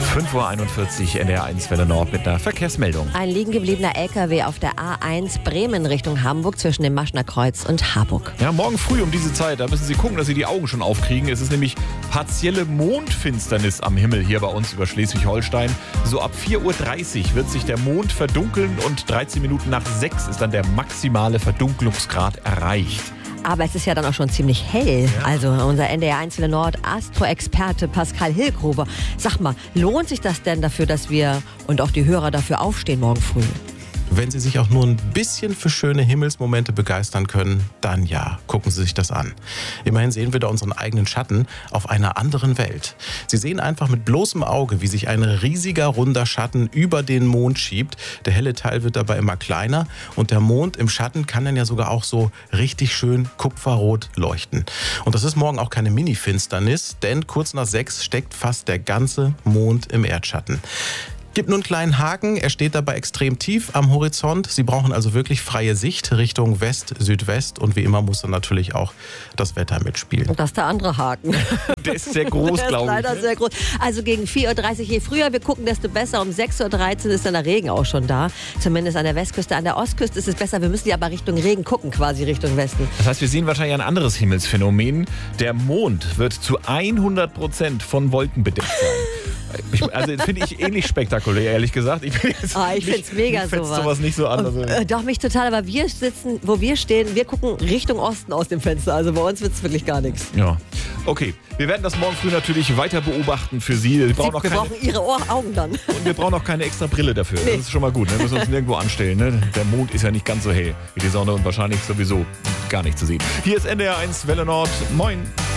5:41 Uhr NDR1 Welle Nord mit einer Verkehrsmeldung. Ein liegen gebliebener LKW auf der A1 Bremen Richtung Hamburg zwischen dem Maschner Kreuz und Harburg. Ja, morgen früh um diese Zeit, da müssen Sie gucken, dass Sie die Augen schon aufkriegen. Es ist nämlich partielle Mondfinsternis am Himmel hier bei uns über Schleswig-Holstein. So ab 4:30 Uhr wird sich der Mond verdunkeln und 13 Minuten nach 6 ist dann der maximale Verdunkelungsgrad erreicht. Aber es ist ja dann auch schon ziemlich hell. Ja. Also unser NDR1 Welle Nord Astro-Experte Pascal Hilgruber. Sag mal, lohnt sich das denn dafür, dass wir und auch die Hörer dafür aufstehen morgen früh? Wenn Sie sich auch nur ein bisschen für schöne Himmelsmomente begeistern können, dann ja, gucken Sie sich das an. Immerhin sehen wir da unseren eigenen Schatten auf einer anderen Welt. Sie sehen einfach mit bloßem Auge, wie sich ein riesiger, runder Schatten über den Mond schiebt. Der helle Teil wird dabei immer kleiner und der Mond im Schatten kann dann ja sogar auch so richtig schön kupferrot leuchten. Und das ist morgen auch keine Mini-Finsternis, denn kurz nach 6 steckt fast der ganze Mond im Erdschatten. Gibt nur einen kleinen Haken, er steht dabei extrem tief am Horizont. Sie brauchen also wirklich freie Sicht Richtung West, Südwest und wie immer muss dann natürlich auch das Wetter mitspielen. Und das ist der andere Haken. Der ist sehr groß, glaube ich. Leider sehr groß. Also gegen 4:30 Uhr, je früher wir gucken, desto besser. Um 6:13 Uhr ist dann der Regen auch schon da. Zumindest an der Westküste. An der Ostküste ist es besser. Wir müssen ja aber Richtung Regen gucken, quasi Richtung Westen. Das heißt, wir sehen wahrscheinlich ein anderes Himmelsphänomen. Der Mond wird zu 100% von Wolken bedeckt sein. Also finde ich ähnlich spektakulär, ehrlich gesagt. Ich finde es mega sowas nicht so an. Also. Doch, mich total. Aber wir sitzen, wo wir stehen, wir gucken Richtung Osten aus dem Fenster. Also bei uns wird es wirklich gar nichts. Ja, okay. Wir werden das morgen früh natürlich weiter beobachten für Sie. Wir brauchen Ihre Augen dann. Und wir brauchen auch keine extra Brille dafür. Nee. Das ist schon mal gut. Ne? Wir müssen uns nirgendwo anstellen. Ne? Der Mond ist ja nicht ganz so hell wie die Sonne und wahrscheinlich sowieso gar nicht zu sehen. Hier ist NDR1 Welle Nord. Moin.